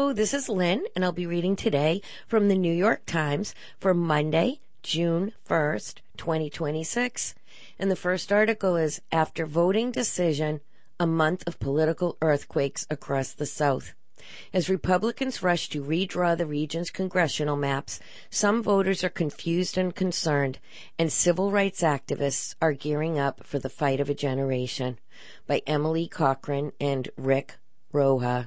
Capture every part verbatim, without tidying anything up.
Hello, this is Lynn, and I'll be reading today from the New York Times for Monday, June first, twenty twenty-six. And the first article is, After Voting Decision, a Month of Political Earthquakes Across the South. As Republicans rush to redraw the region's congressional maps, some voters are confused and concerned, and civil rights activists are gearing up for the fight of a generation. By Emily Cochran and Rick Roja.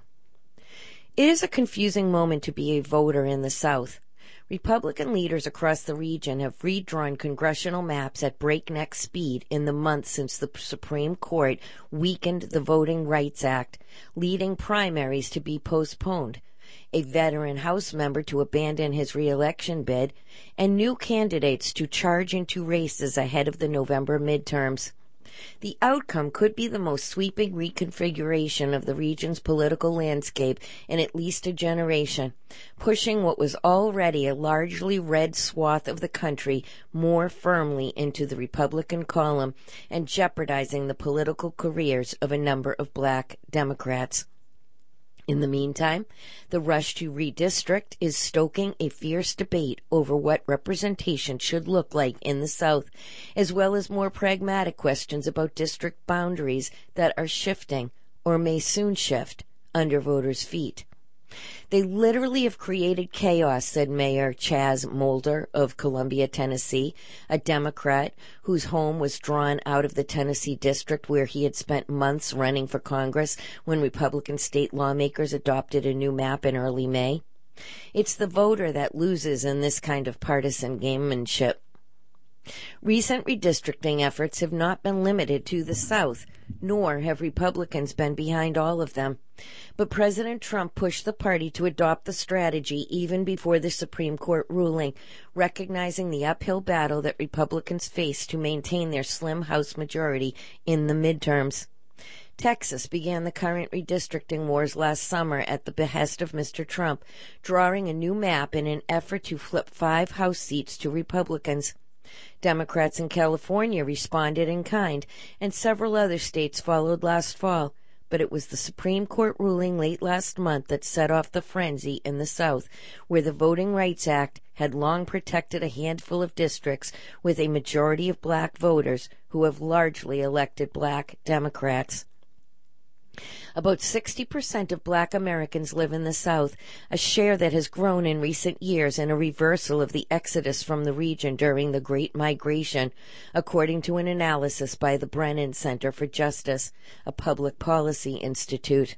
It is a confusing moment to be a voter in the South. Republican leaders across the region have redrawn congressional maps at breakneck speed in the months since the Supreme Court weakened the Voting Rights Act, leading primaries to be postponed, a veteran House member to abandon his re-election bid, and new candidates to charge into races ahead of the November midterms. The outcome could be the most sweeping reconfiguration of the region's political landscape in at least a generation, pushing what was already a largely red swath of the country more firmly into the Republican column and jeopardizing the political careers of a number of black Democrats. In the meantime, the rush to redistrict is stoking a fierce debate over what representation should look like in the South, as well as more pragmatic questions about district boundaries that are shifting, or may soon shift, under voters' feet. They literally have created chaos, said Mayor Chaz Molder of Columbia, Tennessee, a Democrat whose home was drawn out of the Tennessee district where he had spent months running for Congress when Republican state lawmakers adopted a new map in early May. It's the voter that loses in this kind of partisan gamemanship. Recent redistricting efforts have not been limited to the South, nor have Republicans been behind all of them. But President Trump pushed the party to adopt the strategy even before the Supreme Court ruling, recognizing the uphill battle that Republicans face to maintain their slim House majority in the midterms. Texas began the current redistricting wars last summer at the behest of Mister Trump, drawing a new map in an effort to flip five House seats to Republicans. Democrats in California responded in kind, and several other states followed last fall. But it was the Supreme Court ruling late last month that set off the frenzy in the South, where the Voting Rights Act had long protected a handful of districts with a majority of black voters who have largely elected black Democrats. About sixty percent of black Americans live in the South, a share that has grown in recent years in a reversal of the exodus from the region during the Great Migration, according to an analysis by the Brennan Center for Justice, a public policy institute.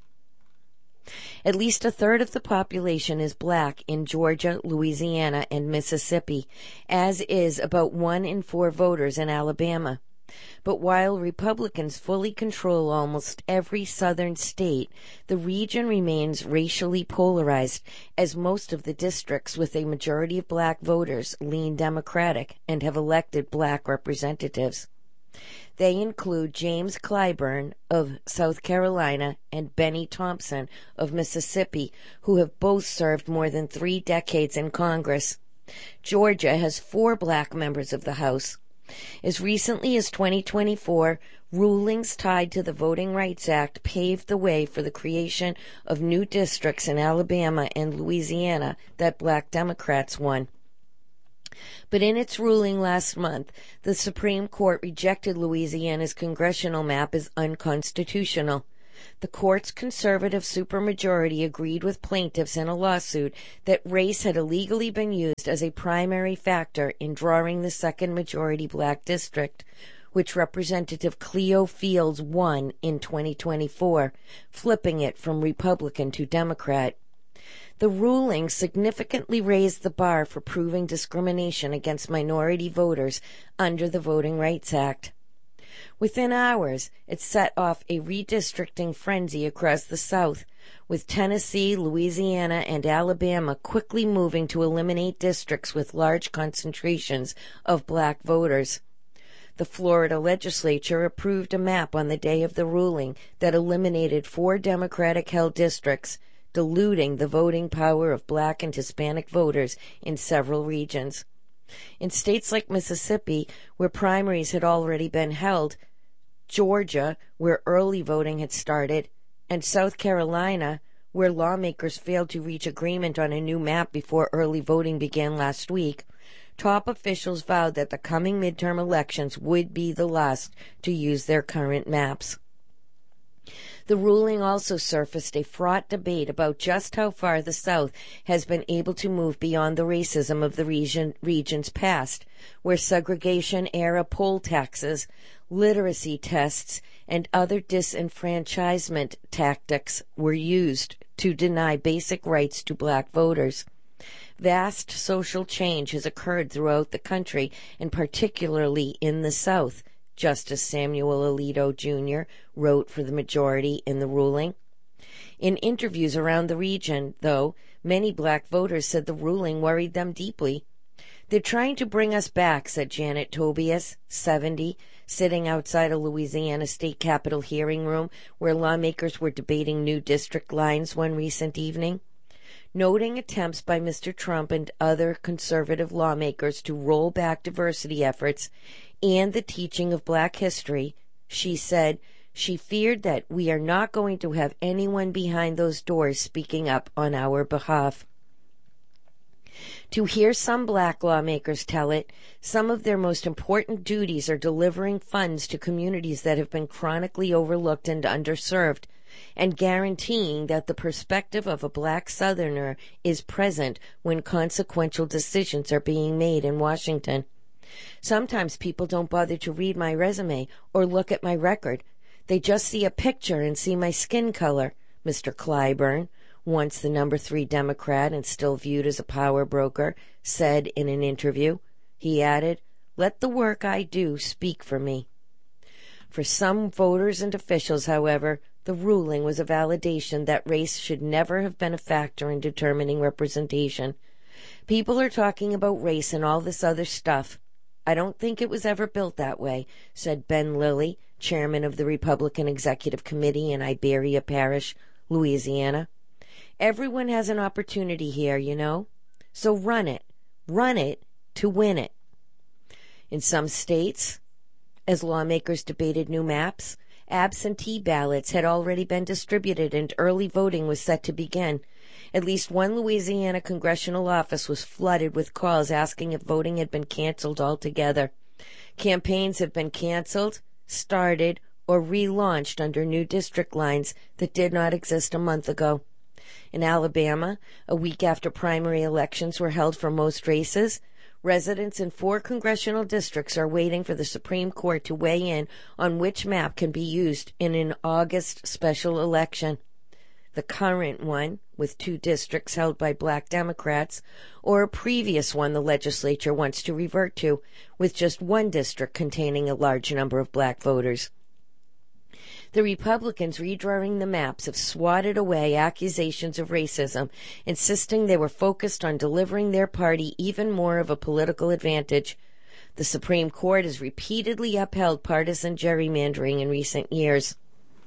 At least a third of the population is black in Georgia, Louisiana, and Mississippi, as is about one in four voters in Alabama. But while Republicans fully control almost every southern state, the region remains racially polarized, as most of the districts with a majority of black voters lean Democratic and have elected black representatives. They include James Clyburn of South Carolina and Benny Thompson of Mississippi, who have both served more than three decades in Congress. Georgia has four black members of the House. As recently as twenty twenty-four, rulings tied to the Voting Rights Act paved the way for the creation of new districts in Alabama and Louisiana that black Democrats won. But in its ruling last month, the Supreme Court rejected Louisiana's congressional map as unconstitutional. The court's conservative supermajority agreed with plaintiffs in a lawsuit that race had illegally been used as a primary factor in drawing the second majority black district, which Representative Cleo Fields won in twenty twenty-four, flipping it from Republican to Democrat. The ruling significantly raised the bar for proving discrimination against minority voters under the Voting Rights Act. Within hours, it set off a redistricting frenzy across the South, with Tennessee, Louisiana, and Alabama quickly moving to eliminate districts with large concentrations of black voters. The Florida legislature approved a map on the day of the ruling that eliminated four Democratic-held districts, diluting the voting power of black and Hispanic voters in several regions. In states like Mississippi, where primaries had already been held, Georgia, where early voting had started, and South Carolina, where lawmakers failed to reach agreement on a new map before early voting began last week, top officials vowed that the coming midterm elections would be the last to use their current maps. The ruling also surfaced a fraught debate about just how far the South has been able to move beyond the racism of the region, region's past, where segregation-era poll taxes, literacy tests, and other disenfranchisement tactics were used to deny basic rights to black voters. Vast social change has occurred throughout the country, and particularly in the South, Justice Samuel Alito Junior wrote for the majority in the ruling. In interviews around the region, though, many black voters said the ruling worried them deeply. "They're trying to bring us back," said Janet Tobias, seventy, sitting outside a Louisiana state capitol hearing room where lawmakers were debating new district lines one recent evening. Noting attempts by Mister Trump and other conservative lawmakers to roll back diversity efforts and the teaching of black history, she said she feared that we are not going to have anyone behind those doors speaking up on our behalf. To hear some black lawmakers tell it, some of their most important duties are delivering funds to communities that have been chronically overlooked and underserved, and guaranteeing that the perspective of a black Southerner is present when consequential decisions are being made in Washington. Sometimes people don't bother to read my resume or look at my record. They just see a picture and see my skin color, Mister Clyburn, once the number three Democrat and still viewed as a power broker, said in an interview. He added, "Let the work I do speak for me." For some voters and officials, however, the ruling was a validation that race should never have been a factor in determining representation. "People are talking about race and all this other stuff. I don't think it was ever built that way," said Ben Lilly, chairman of the Republican Executive Committee in Iberia Parish, Louisiana. "Everyone has an opportunity here, you know. So run it. Run it to win it." In some states, as lawmakers debated new maps, absentee ballots had already been distributed and early voting was set to begin. At least one Louisiana congressional office was flooded with calls asking if voting had been canceled altogether. Campaigns have been canceled, started, or relaunched under new district lines that did not exist a month ago. In Alabama, a week after primary elections were held for most races, residents in four congressional districts are waiting for the Supreme Court to weigh in on which map can be used in an August special election. The current one, with two districts held by black Democrats, or a previous one the legislature wants to revert to, with just one district containing a large number of black voters. The Republicans redrawing the maps have swatted away accusations of racism, insisting they were focused on delivering their party even more of a political advantage. The Supreme Court has repeatedly upheld partisan gerrymandering in recent years.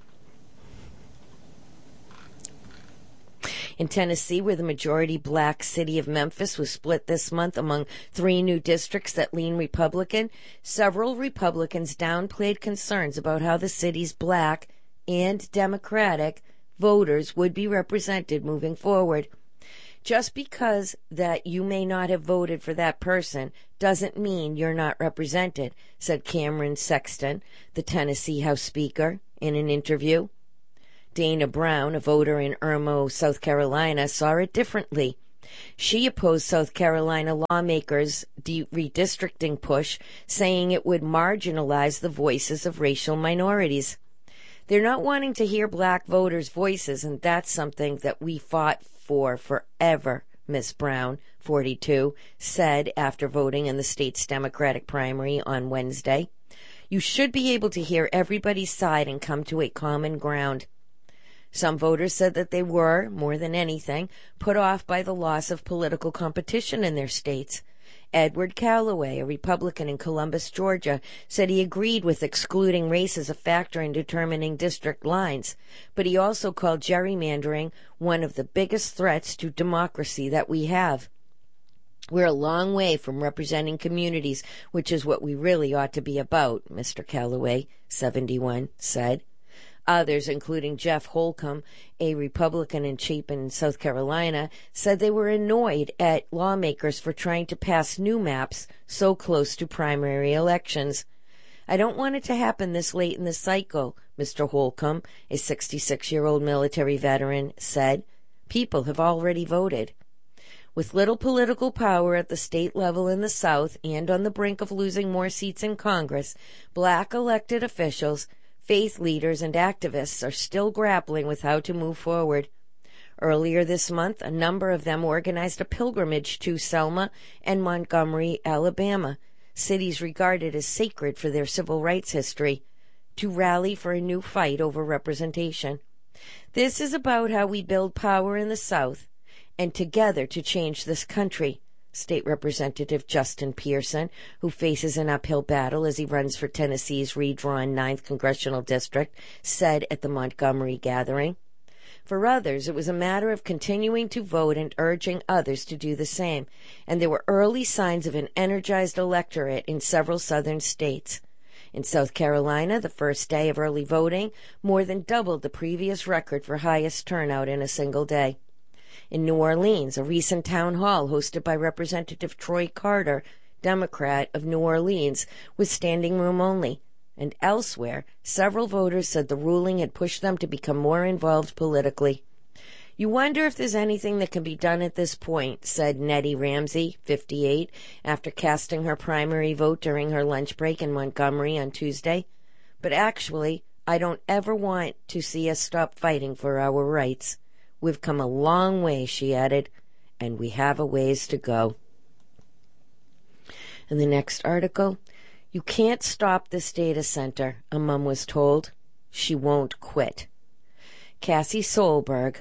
In Tennessee, where the majority black city of Memphis was split this month among three new districts that lean Republican, several Republicans downplayed concerns about how the city's black and Democratic voters would be represented moving forward. Just because that you may not have voted for that person doesn't mean you're not represented, said Cameron Sexton, the Tennessee House Speaker, in an interview. Dana Brown, a voter in Irmo, South Carolina, saw it differently. She opposed South Carolina lawmakers' de- redistricting push, saying it would marginalize the voices of racial minorities. They're not wanting to hear black voters' voices, and that's something that we fought for forever, Miss Brown, forty-two, said after voting in the state's Democratic primary on Wednesday. You should be able to hear everybody's side and come to a common ground. Some voters said that they were, more than anything, put off by the loss of political competition in their states. Edward Callaway, a Republican in Columbus, Georgia, said he agreed with excluding race as a factor in determining district lines, but he also called gerrymandering one of the biggest threats to democracy that we have. We're a long way from representing communities, which is what we really ought to be about, Mister Callaway, seventy-one, said. Others, including Jeff Holcomb, a Republican in Chapin, South Carolina, said they were annoyed at lawmakers for trying to pass new maps so close to primary elections. I don't want it to happen this late in the cycle, Mister Holcomb, a sixty-six-year-old military veteran, said. People have already voted. With little political power at the state level in the South and on the brink of losing more seats in Congress, black elected officials, faith leaders, and activists are still grappling with how to move forward. Earlier this month, a number of them organized a pilgrimage to Selma and Montgomery, Alabama, cities regarded as sacred for their civil rights history, to rally for a new fight over representation. This is about how we build power in the South and together to change this country, State Representative Justin Pearson, who faces an uphill battle as he runs for Tennessee's redrawn ninth Congressional District, said at the Montgomery gathering. For others, it was a matter of continuing to vote and urging others to do the same, and there were early signs of an energized electorate in several southern states. In South Carolina, the first day of early voting more than doubled the previous record for highest turnout in a single day. In New Orleans, a recent town hall hosted by Representative Troy Carter, Democrat of New Orleans, was standing room only. And elsewhere, several voters said the ruling had pushed them to become more involved politically. You wonder if there's anything that can be done at this point, said Nettie Ramsey, fifty-eight, after casting her primary vote during her lunch break in Montgomery on Tuesday. But actually, I don't ever want to see us stop fighting for our rights. We've come a long way, she added, and we have a ways to go. In the next article, you can't stop this data center, a mom was told. She won't quit. Cassie Solberg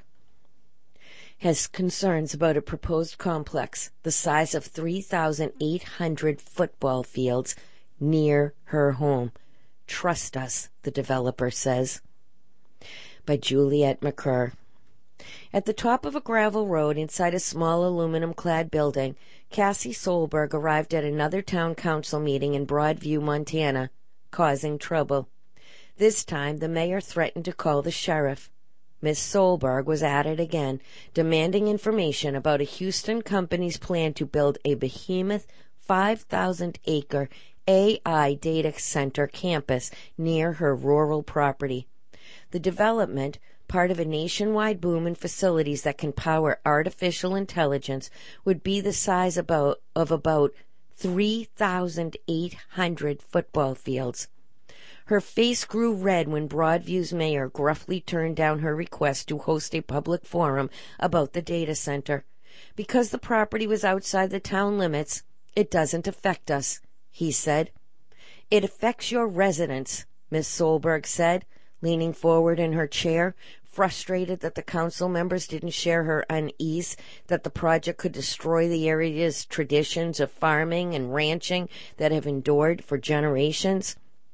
has concerns about a proposed complex the size of three thousand eight hundred football fields near her home. Trust us, the developer says. By Juliet McCurr. At the top of a gravel road inside a small aluminum-clad building, Cassie Solberg arrived at another town council meeting in Broadview, Montana, causing trouble. This time, the mayor threatened to call the sheriff. Miss Solberg was at it again, demanding information about a Houston company's plan to build a behemoth five thousand acre A I data center campus near her rural property. The development, part of a nationwide boom in facilities that can power artificial intelligence, would be the size about, of about three thousand eight hundred football fields. Her face grew red when Broadview's mayor gruffly turned down her request to host a public forum about the data center. Because the property was outside the town limits, it doesn't affect us, he said. It affects your residents, Miss Solberg said, leaning forward in her chair, frustrated that the council members didn't share her unease that the project could destroy the area's traditions of farming and ranching that have endured for generations.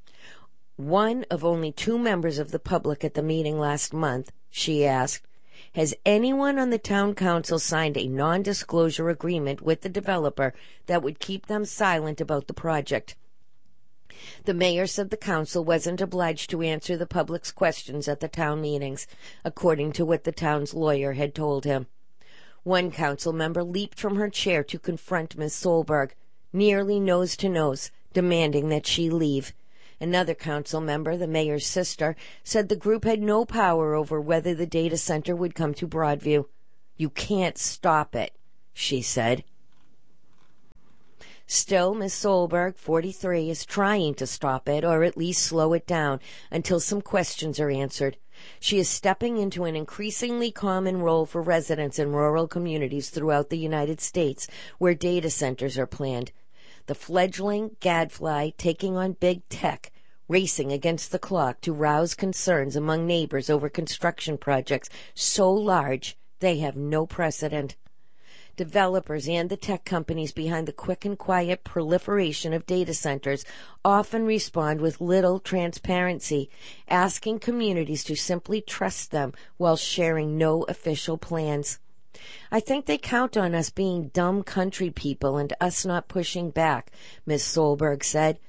One of only two members of the public at the meeting last month, she asked, has anyone on the town council signed a non-disclosure agreement with the developer that would keep them silent about the project? The mayor said the council wasn't obliged to answer the public's questions at the town meetings, according to what the town's lawyer had told him. One council member leaped from her chair to confront Miss Solberg, nearly nose to nose, demanding that she leave. Another council member, the mayor's sister, said the group had no power over whether the data center would come to Broadview. You can't stop it, she said. Still, Miss Solberg, forty-three, is trying to stop it, or at least slow it down, until some questions are answered. She is stepping into an increasingly common role for residents in rural communities throughout the United States, where data centers are planned. The fledgling gadfly taking on big tech, racing against the clock to rouse concerns among neighbors over construction projects so large they have no precedent. Developers and the tech companies behind the quick and quiet proliferation of data centers often respond with little transparency, asking communities to simply trust them while sharing no official plans. I think they count on us being dumb country people and us not pushing back, Miss Solberg said.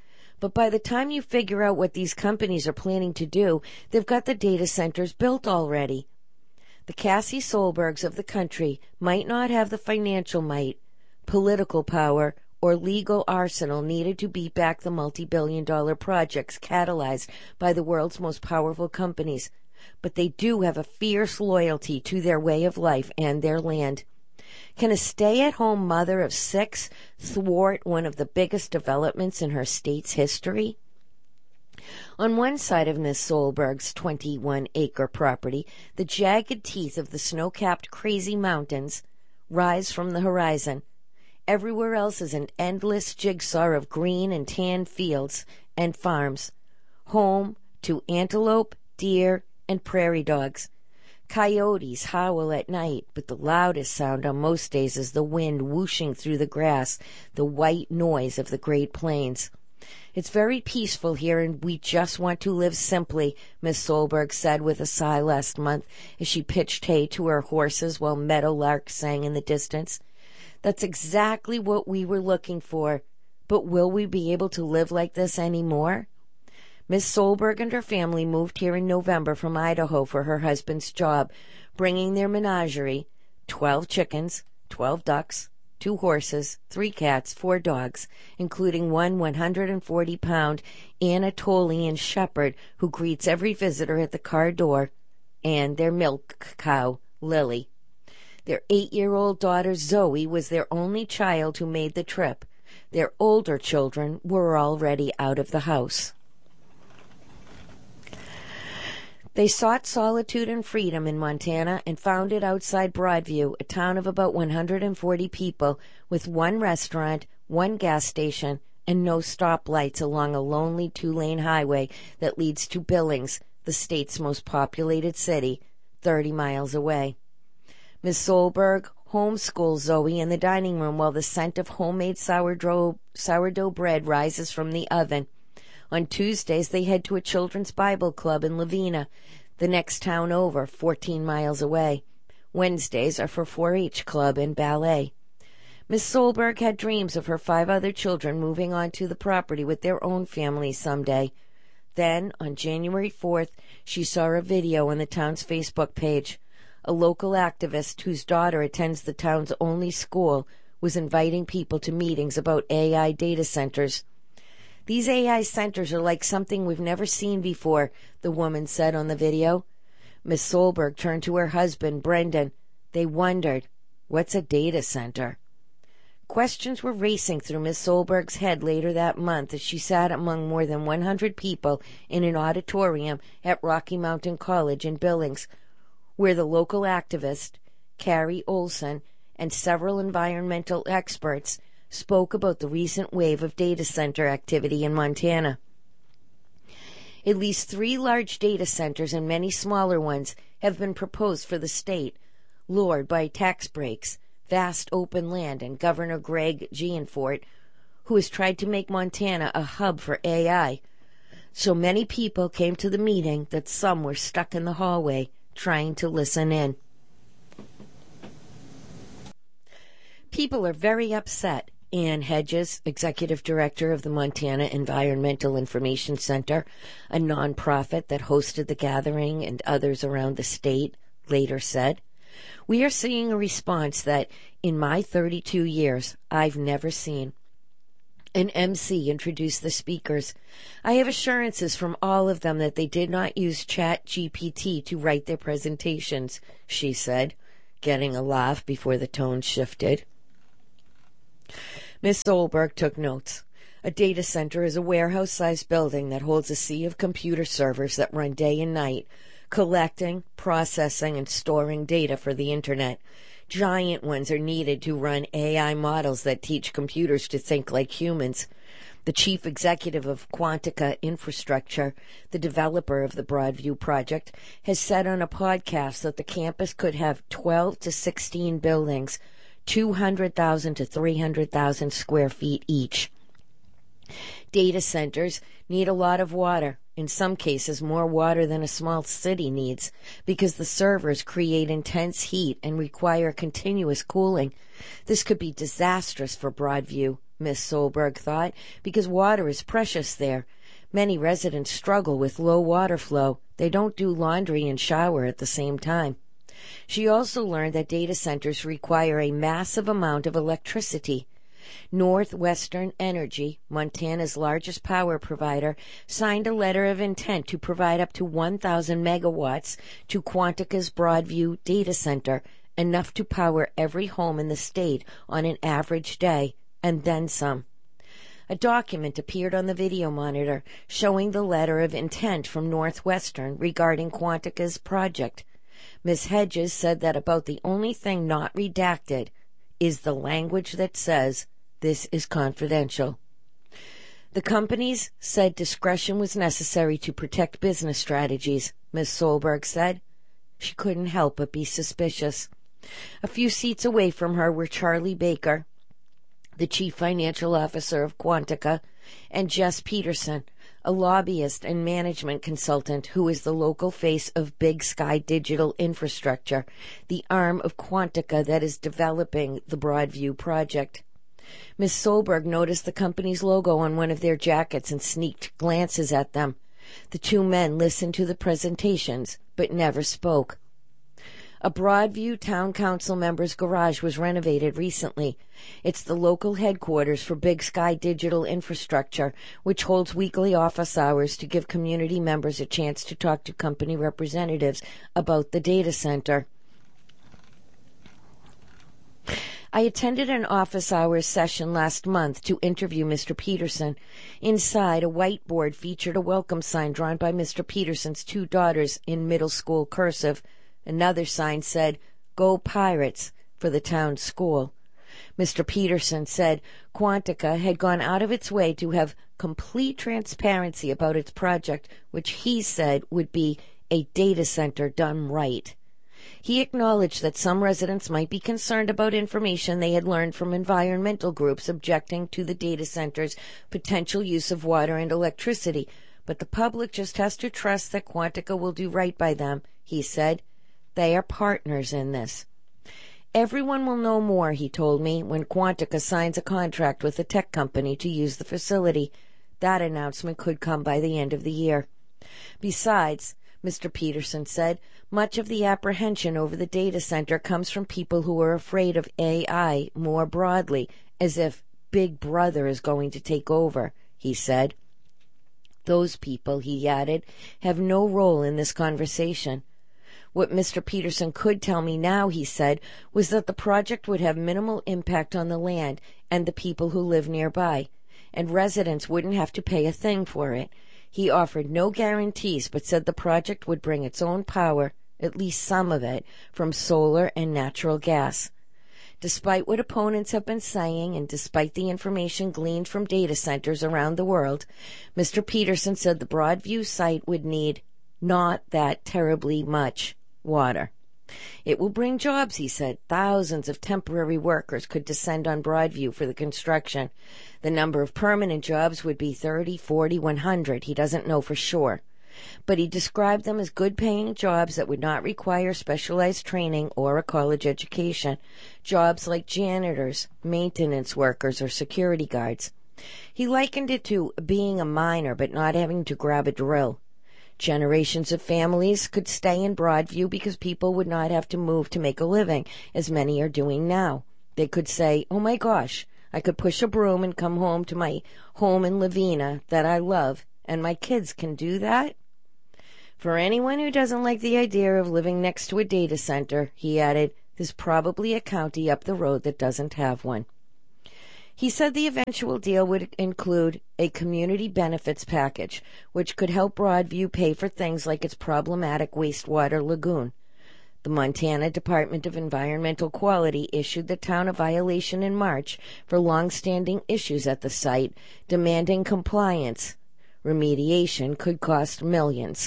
But by the time you figure out what these companies are planning to do, they've got the data centers built already. The Cassie Solbergs of the country might not have the financial might, political power, or legal arsenal needed to beat back the multi-billion dollar projects catalyzed by the world's most powerful companies, but they do have a fierce loyalty to their way of life and their land. Can a stay-at-home mother of six thwart one of the biggest developments in her state's history? On one side of Miss Solberg's twenty-one acre property, the jagged teeth of the snow-capped crazy mountains rise from the horizon. Everywhere else is an endless jigsaw of green and tan fields and farms, home to antelope, deer, and prairie dogs. Coyotes howl at night, but the loudest sound on most days is the wind whooshing through the grass, the white noise of the Great Plains. It's very peaceful here, and we just want to live simply, Miss Solberg said with a sigh last month as she pitched hay to her horses while meadowlarks sang in the distance. That's exactly what we were looking for, but will we be able to live like this anymore? Miss Solberg and her family moved here in November from Idaho for her husband's job, bringing their menagerie, twelve chickens, twelve ducks, two horses, three cats, four dogs, including one one hundred forty pound Anatolian shepherd who greets every visitor at the car door, and their milk cow, Lily. Their eight-year-old daughter, Zoe, was their only child who made the trip. Their older children were already out of the house. They sought solitude and freedom in Montana and found it outside Broadview, a town of about one hundred forty people, with one restaurant, one gas station, and no stoplights along a lonely two-lane highway that leads to Billings, the state's most populated city, thirty miles away. Miss Solberg homeschools Zoe in the dining room while the scent of homemade sourdough, sourdough bread rises from the oven. On Tuesdays, they head to a children's Bible club in Lavina, the next town over, fourteen miles away. Wednesdays are for four H club and ballet. Miss Solberg had dreams of her five other children moving onto the property with their own families someday. Then, on January fourth, she saw a video on the town's Facebook page. A local activist whose daughter attends the town's only school was inviting people to meetings about A I data centers. These A I centers are like something we've never seen before, the woman said on the video. Miss Solberg turned to her husband, Brendan. They wondered, what's a data center? Questions were racing through Miss Solberg's head later that month as she sat among more than one hundred people in an auditorium at Rocky Mountain College in Billings, where the local activist, Carrie Olson, and several environmental experts spoke about the recent wave of data center activity in Montana. At least three large data centers and many smaller ones have been proposed for the state, lured by tax breaks, vast open land, and Governor Greg Gianforte, who has tried to make Montana a hub for A I. So many people came to the meeting that some were stuck in the hallway trying to listen in. People are very upset. Ann Hedges, executive director of the Montana Environmental Information Center, a nonprofit that hosted the gathering, and others around the state, later said, "We are seeing a response that, in my thirty-two years, I've never seen." An M C introduced the speakers. "I have assurances from all of them that they did not use Chat G P T to write their presentations," she said, getting a laugh before the tone shifted. Miss Solberg took notes. A data center is a warehouse-sized building that holds a sea of computer servers that run day and night, collecting, processing, and storing data for the Internet. Giant ones are needed to run A I models that teach computers to think like humans. The chief executive of Quantica Infrastructure, the developer of the Broadview project, has said on a podcast that the campus could have twelve to sixteen buildings, two hundred thousand to three hundred thousand square feet each. Data centers need a lot of water, in some cases more water than a small city needs, because the servers create intense heat and require continuous cooling. This could be disastrous for Broadview, Miss Solberg thought, because water is precious there. Many residents struggle with low water flow. They don't do laundry and shower at the same time. She also learned that data centers require a massive amount of electricity. Northwestern Energy, Montana's largest power provider, signed a letter of intent to provide up to one thousand megawatts to Quantica's Broadview data center, enough to power every home in the state on an average day, and then some. A document appeared on the video monitor showing the letter of intent from Northwestern regarding Quantica's project. Miz Hedges said that about the only thing not redacted is the language that says this is confidential. The companies said discretion was necessary to protect business strategies, Miz Solberg said. She couldn't help but be suspicious. A few seats away from her were Charlie Baker, the chief financial officer of Quantica, and Jess Peterson, a lobbyist and management consultant who is the local face of Big Sky Digital Infrastructure, the arm of Quantica that is developing the Broadview project. Miz Solberg noticed the company's logo on one of their jackets and sneaked glances at them. The two men listened to the presentations, but never spoke. A Broadview Town Council member's garage was renovated recently. It's the local headquarters for Big Sky Digital Infrastructure, which holds weekly office hours to give community members a chance to talk to company representatives about the data center. I attended an office hours session last month to interview Mister Peterson. Inside, a whiteboard featured a welcome sign drawn by Mister Peterson's two daughters in middle school cursive. Another sign said, "Go Pirates," for the town school. Mister Peterson said Quantica had gone out of its way to have complete transparency about its project, which he said would be a data center done right. He acknowledged that some residents might be concerned about information they had learned from environmental groups objecting to the data center's potential use of water and electricity, but the public just has to trust that Quantica will do right by them, he said. They are partners in this. Everyone will know more, he told me, when Quantica signs a contract with a tech company to use the facility. That announcement could come by the end of the year. Besides, Mister Peterson said, much of the apprehension over the data center comes from people who are afraid of A I more broadly, as if Big Brother is going to take over, he said. Those people, he added, have no role in this conversation. What Mister Peterson could tell me now, he said, was that the project would have minimal impact on the land and the people who live nearby, and residents wouldn't have to pay a thing for it. He offered no guarantees, but said the project would bring its own power, at least some of it, from solar and natural gas. Despite what opponents have been saying, and despite the information gleaned from data centers around the world, Mister Peterson said the Broadview site would need not that terribly much water. It will bring jobs, he said. Thousands of temporary workers could descend on Broadview for the construction. The number of permanent jobs would be thirty, forty, one hundred. He doesn't know for sure. But he described them as good-paying jobs that would not require specialized training or a college education. Jobs like janitors, maintenance workers, or security guards. He likened it to being a miner but not having to grab a drill. Generations of families could stay in Broadview because people would not have to move to make a living, as many are doing now. They could say, oh my gosh, I could push a broom and come home to my home in Lavina that I love, and my kids can do that? For anyone who doesn't like the idea of living next to a data center, he added, there's probably a county up the road that doesn't have one. He said the eventual deal would include a community benefits package, which could help Broadview pay for things like its problematic wastewater lagoon. The Montana Department of Environmental Quality issued the town a violation in March for long-standing issues at the site, demanding compliance. Remediation could cost millions.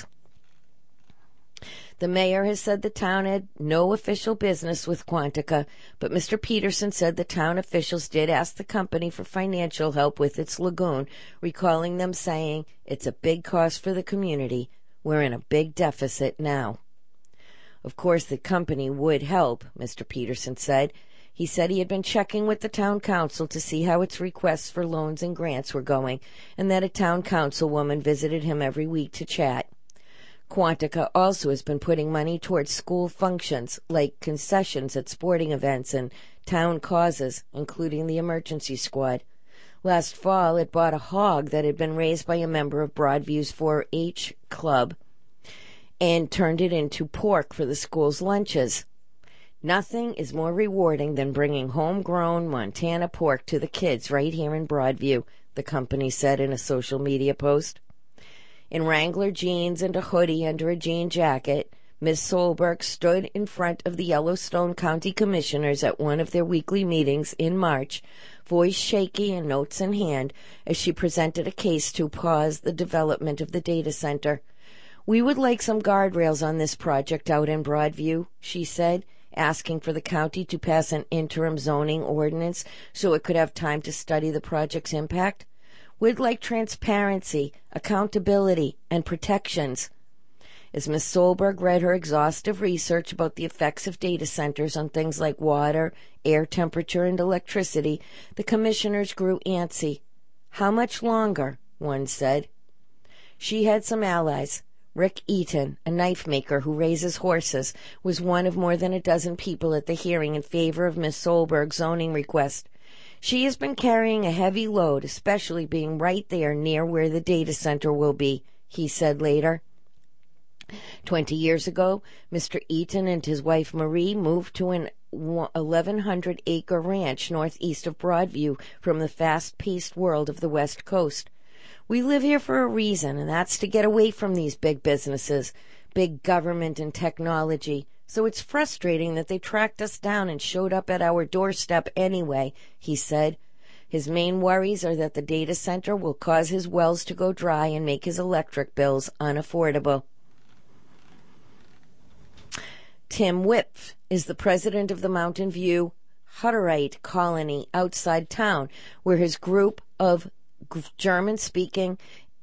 The mayor has said the town had no official business with Quantica, but Mister Peterson said the town officials did ask the company for financial help with its lagoon, recalling them saying, it's a big cost for the community. We're in a big deficit now. Of course, the company would help, Mister Peterson said. He said he had been checking with the town council to see how its requests for loans and grants were going, and that a town councilwoman visited him every week to chat. Quantica also has been putting money towards school functions, like concessions at sporting events and town causes, including the emergency squad. Last fall, it bought a hog that had been raised by a member of Broadview's four H club and turned it into pork for the school's lunches. Nothing is more rewarding than bringing homegrown Montana pork to the kids right here in Broadview, the company said in a social media post. In Wrangler jeans and a hoodie under a jean jacket, Miz Solberg stood in front of the Yellowstone County Commissioners at one of their weekly meetings in March, voice shaky and notes in hand, as she presented a case to pause the development of the data center. "We would like some guardrails on this project out in Broadview," she said, asking for the county to pass an interim zoning ordinance so it could have time to study the project's impact. "We'd like transparency, accountability, and protections." As Miz Solberg read her exhaustive research about the effects of data centers on things like water, air temperature, and electricity, the commissioners grew antsy. "How much longer?" one said. She had some allies. Rick Eaton, a knife maker who raises horses, was one of more than a dozen people at the hearing in favor of Miz Solberg's zoning request. "She has been carrying a heavy load, especially being right there near where the data center will be," he said later. Twenty years ago, Mister Eaton and his wife Marie moved to an eleven hundred acre ranch northeast of Broadview from the fast-paced world of the West Coast. "We live here for a reason, and that's to get away from these big businesses, big government and technology. So it's frustrating that they tracked us down and showed up at our doorstep anyway," he said. His main worries are that the data center will cause his wells to go dry and make his electric bills unaffordable. Tim Wipf is the president of the Mountain View Hutterite colony outside town, where his group of German-speaking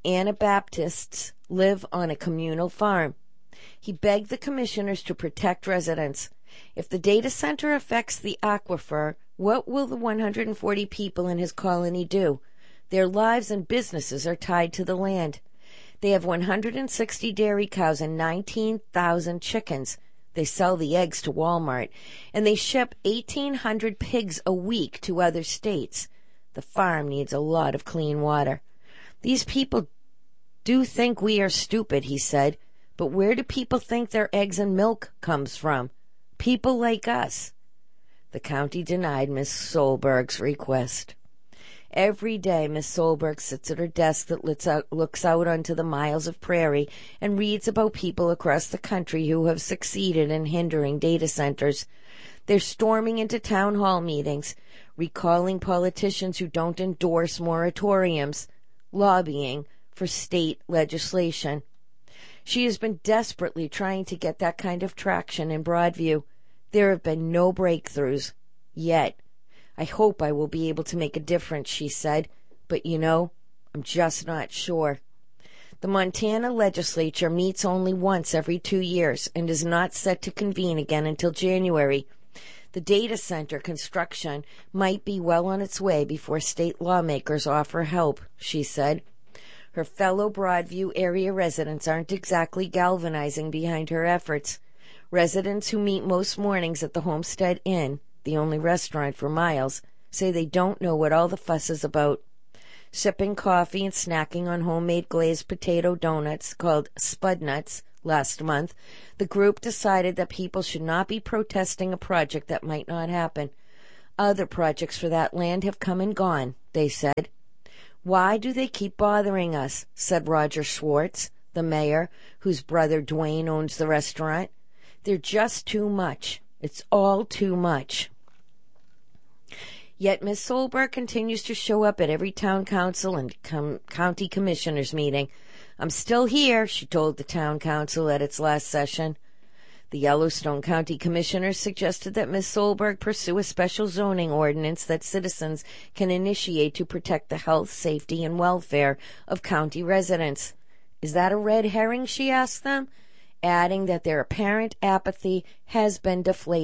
Anabaptists live on a communal farm. He begged the commissioners to protect residents. If the data center affects the aquifer, what will the one hundred forty people in his colony do? Their lives and businesses are tied to the land. They have one hundred sixty dairy cows and nineteen thousand chickens. They sell the eggs to Walmart, and they ship eighteen hundred pigs a week to other states. The farm needs a lot of clean water. "These people do think we are stupid," he said, "but where do people think their eggs and milk comes from? People like us." The county denied Miss Solberg's request. Every day, Miss Solberg sits at her desk that looks out, looks out onto the miles of prairie and reads about people across the country who have succeeded in hindering data centers. They're storming into town hall meetings, recalling politicians who don't endorse moratoriums, lobbying for state legislation. She has been desperately trying to get that kind of traction in Broadview. There have been no breakthroughs yet. "I hope I will be able to make a difference," she said, "but you know, I'm just not sure." The Montana legislature meets only once every two years and is not set to convene again until January. The data center construction might be well on its way before state lawmakers offer help, she said. Her fellow Broadview area residents aren't exactly galvanizing behind her efforts. Residents who meet most mornings at the Homestead Inn, the only restaurant for miles, say they don't know what all the fuss is about. Sipping coffee and snacking on homemade glazed potato donuts called Spud Nuts last month, the group decided that people should not be protesting a project that might not happen. Other projects for that land have come and gone, they said. "Why do they keep bothering us?" said Roger Schwartz, the mayor, whose brother Dwayne owns the restaurant. "They're just too much. It's all too much." Yet Miss Solberg continues to show up at every town council and com- county commissioners meeting. "I'm still here," she told the town council at its last session. The Yellowstone County Commissioners suggested that Miss Solberg pursue a special zoning ordinance that citizens can initiate to protect the health, safety, and welfare of county residents. "Is that a red herring?" she asked them, adding that their apparent apathy has been deflated.